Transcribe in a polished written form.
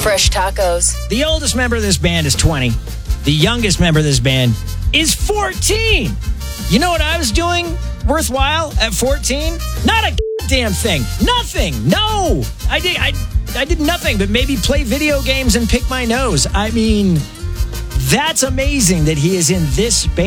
Fresh tacos. The oldest member of this band is 20. The youngest member of this band is 14. You know what I was doing worthwhile at 14? Not a damn thing. Nothing. No. I did nothing but maybe play video games and pick my nose. I mean, that's amazing that he is in this band.